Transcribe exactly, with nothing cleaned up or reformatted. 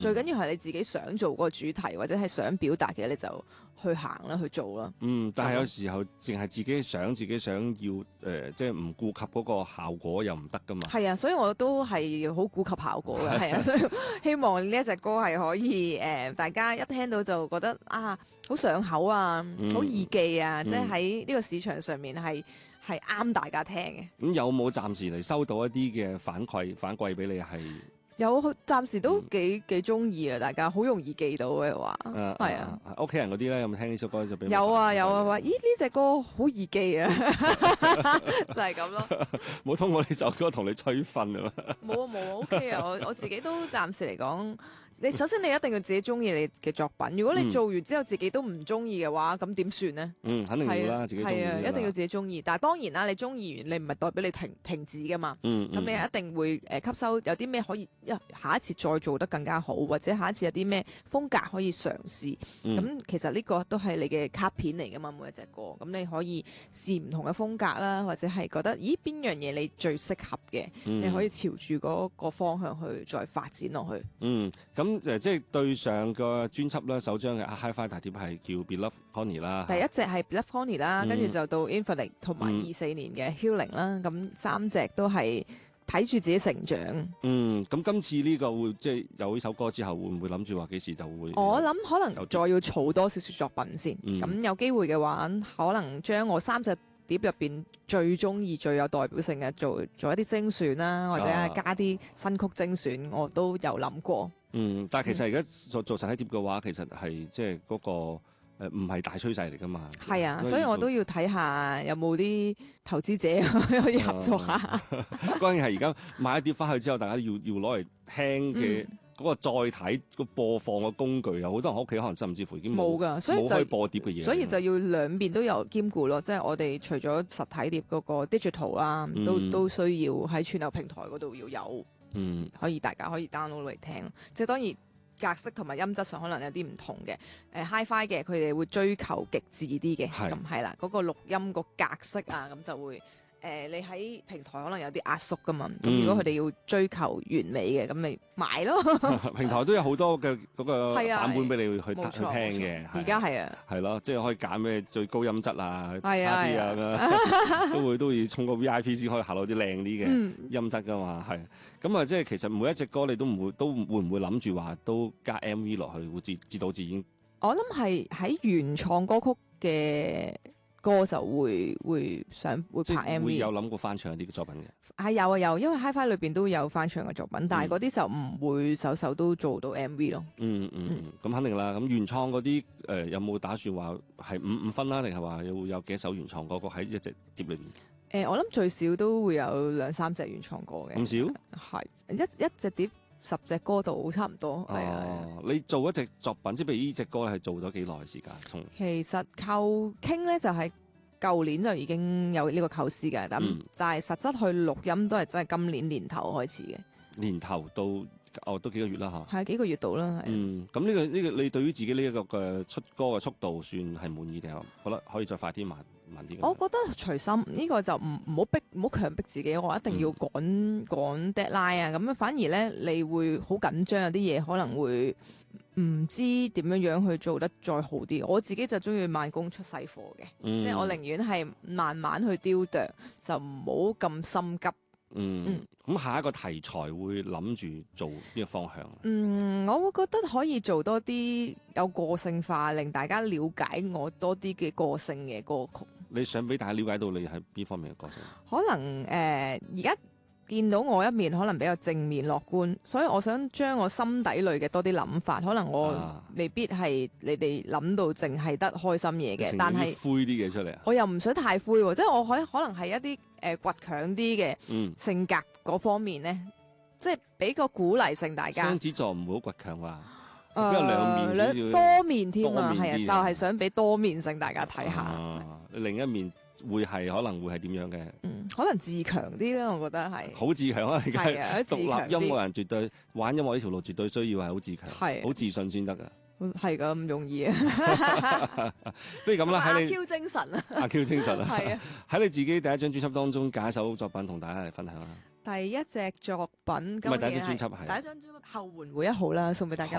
最緊要係你自己想做嗰個主題，或者係想表達嘅，你就去行啦，去做啦。 嗯，但係有時候淨係自己想自己想要誒、呃，即係唔顧及嗰個效果又唔得噶嘛。 係啊，所以我都係好顧及效果嘅，係啊，所以希望呢一隻歌係可以誒、呃，大家一聽到就覺得啊，好上口啊，好、嗯、易記啊，嗯、即係喺呢個市場上面係係啱大家聽嘅。咁、 嗯、有冇暫時嚟收到一啲嘅反饋反饋俾你係？ 有，暫時都幾幾中意啊！大家好容易記到嘅話，係啊， 屋企人嗰啲咧有冇聽呢首歌就俾有啊有啊話，咦呢隻歌好易記啊，就係咁咯。 冇通過呢首歌同你催瞓啊嘛？ 冇啊冇啊 ，OK 啊，我我自己都暫時嚟講。你首先你一定要自己中意你嘅作品，如果你做完之後自己都唔中意嘅話，咁點算呢？ 嗯，肯定要啦，自己中意。 係啊，一定要自己中意。但係當然啦，你中意完，你唔係代表你停停止噶嘛。嗯，咁你一定會誒吸收有啲咩可以一下一次再做得更加好，或者下一次有啲咩風格可以嘗試。咁、嗯、其實呢個都係你嘅卡片嚟噶嘛，每一隻歌。咁你可以試唔同嘅風格啦，或者係覺得咦邊樣嘢你最適合嘅，嗯、你可以朝住嗰個方向去再發展落去。 嗯，咁。咁即係對上個專輯啦，首張嘅 Hi-Fi 大碟係叫 Beloved Connie 啦。 第一隻係 Beloved Connie 啦，跟住、嗯、就到 Infinite 同埋二四年嘅 Healing 啦。咁、嗯、三隻都係睇住自己成長。嗯， 咁今次呢個會即係有呢首歌之後，會唔會諗住話幾時就會？ 我諗可能再要儲多少少作品先。咁、嗯、有機會嘅話，可能將我三隻碟入邊最中意、最有代表性嘅做做一啲精選啦，或者係加啲新曲精選，我都有諗過。 嗯，但係其實而家做做實體碟嘅話，其實係即係嗰個誒唔係大趨勢嚟噶嘛。係啊，所以我都要睇下有冇啲投資者可以合作下。 關鍵係而家買一碟翻去之後，大家要要攞嚟聽嘅嗰個載體個播放嘅工具，有好多人喺屋企可能甚至乎已經冇噶，所以就冇可以播碟嘅嘢。 所以就要兩邊都有兼顧咯。即係我哋除咗實體碟嗰個 digital 啊，都、嗯、都需要喺串流平台嗰度要有。嗯，可以大家可以 download 嚟聽，即係當然格式同埋音質上可能有啲唔同嘅。誒、呃、Hi-Fi 嘅佢哋會追求極致啲嘅，咁係啦，嗰、那個錄音個格式啊，咁就會誒、呃、你喺平台可能有啲壓縮噶嘛。咁、嗯、如果佢哋要追求完美嘅，咁咪買咯。 平台都有好多嘅嗰個版本俾你去去聽嘅。 而家係啊， 係咯，即係可以揀咩最高音質啊，差啲啊咁樣，都會都要充個 V I P 先可以下到啲靚啲嘅音質噶嘛，係、嗯。咁啊，即係其實每一隻歌你都唔會，都會唔會諗住話都加 M V 落去，會自自導自演？ 我諗係喺原創歌曲嘅歌就會會想會拍 M V。 會有諗過翻唱一啲嘅作品嘅？ 係有啊有，因為 Hi-Fi 裏邊都有翻唱嘅作品，嗯、但係嗰啲就唔會首首都做到 M V 咯。 嗯嗯嗯，咁、嗯、肯定啦。咁原創嗰啲誒有冇打算話係五五分啦，定係話有有幾首原創歌曲喺一隻碟裏邊？ 誒、呃，我諗最少都會有兩三隻原創歌嘅。 咁少？ 係一一隻碟十隻歌度差唔多。係啊、 哦，你做一隻作品，即係譬如呢隻歌係做咗幾耐時間？從其實構傾咧就係、是、舊年就已經有呢個構思嘅，咁、嗯、就係實質去錄音都係真係今年年頭開始嘅。年頭到哦，都幾個月啦嚇。 係幾個月到啦，係。 嗯，咁呢、呢個呢、呢個你對於自己呢一個嘅出歌嘅速度算係滿意定係覺得可以再快啲慢？ 我覺得隨心呢、呢個就唔唔好逼，唔好強迫自己，我一定要趕、嗯、趕 deadline 啊！咁樣反而咧，你會好緊張，有啲嘢可能會唔知點樣樣去做得再好啲。我自己就中意慢工出細貨嘅，嗯、即係我寧願係慢慢去雕琢，就唔好咁心急。 嗯，咁、嗯、下一個題材會諗住做邊個方向？ 嗯，我會覺得可以做多啲有個性化，令大家了解我多啲嘅個性嘅歌曲。 你想俾大家了解到你係邊方面嘅個性？ 可能誒，而、呃、家見到我一面可能比較正面樂觀，所以我想將我心底裏嘅多啲諗法，可能我未必係你哋諗到淨係得開心嘢嘅，但係灰啲嘅出嚟啊！ 我又唔想太灰，即係我可可能係一啲誒倔強啲嘅性格嗰方面咧，嗯、即係俾個鼓勵性大家。 雙子座唔會好倔強啊！ 誒、呃，兩面多面添啊，係啊，就係、是、想俾多面性大家睇下、 啊。另一面會係可能會係點樣嘅？ 嗯，可能自強啲啦，我覺得係。 好自強啊！而家係獨立音樂人絕對玩音樂呢條路絕對需要係好自強，係好自信先得噶。 係噶，咁容易啊！ 不如咁啦，喺你阿 Q 精神啊， 阿 Q 精神啊， 係啊， 喺你自己第一張專輯當中揀一首作品同大家嚟分享啦。 第一隻作品， 唔係第一隻專輯係第一張專輯後援會一號啦，送俾大家